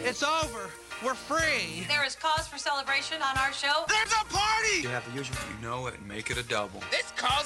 It's over. We're free. There is cause for celebration on our show. There's a party! You have the usual. You know it, and make it a double. This calls